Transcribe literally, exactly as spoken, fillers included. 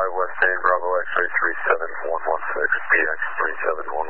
five West Main, Bravo X-ray three seven one one six, B X three seven one